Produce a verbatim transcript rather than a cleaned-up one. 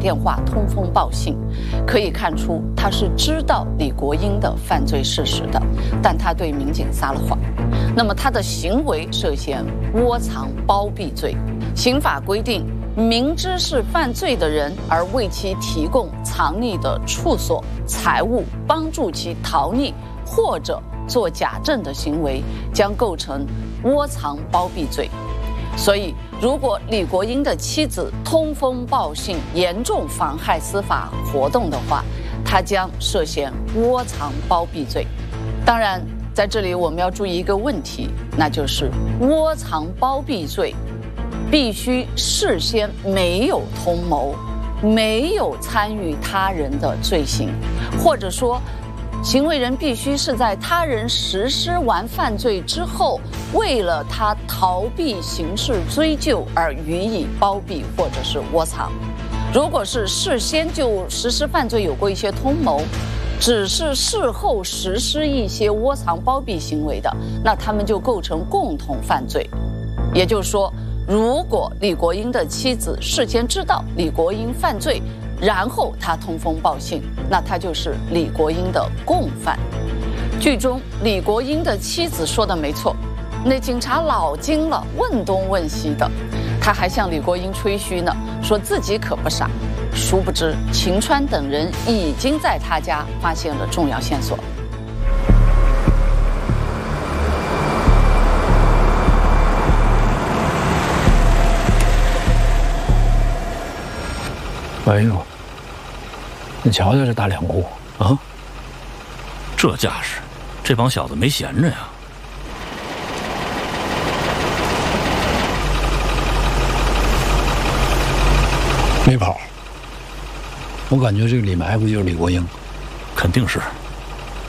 电话通风报信，可以看出他是知道李国英的犯罪事实的，但他对民警撒了谎。那么他的行为涉嫌窝藏包庇罪。刑法规定，明知是犯罪的人而为其提供藏匿的处所、财物，帮助其逃匿或者作假证的行为，将构成窝藏包庇罪。所以，如果李国英的妻子通风报信，严重妨害司法活动的话，他将涉嫌窝藏包庇罪。当然，在这里我们要注意一个问题，那就是窝藏包庇罪必须事先没有通谋，没有参与他人的罪行，或者说行为人必须是在他人实施完犯罪之后，为了他逃避刑事追究而予以包庇或者是窝藏。如果是事先就实施犯罪有过一些通谋，只是事后实施一些窝藏包庇行为的，那他们就构成共同犯罪。也就是说，如果李国英的妻子事先知道李国英犯罪，然后他通风报信，那他就是李国英的共犯。剧中李国英的妻子说的没错，那警察老惊了，问东问西的，他还向李国英吹嘘呢，说自己可不傻。殊不知秦川等人已经在他家发现了重要线索。 哎呦，你瞧瞧这大两户啊， 这架势，这帮小子没闲着呀。 没跑，我感觉这个李埋伏就是李国英， 肯定是。